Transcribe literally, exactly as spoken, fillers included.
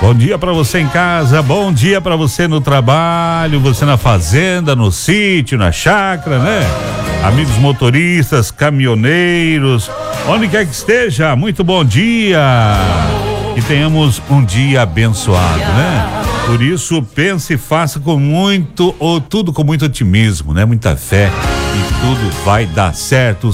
Bom dia para você em casa, bom dia para você no trabalho, você na fazenda, no sítio, na chácara, né? Amigos motoristas, caminhoneiros, onde quer que esteja, muito bom dia. Que tenhamos um dia abençoado, né? Por isso, pense e faça com muito, ou tudo com muito otimismo, né? Muita fé e tudo vai dar certo.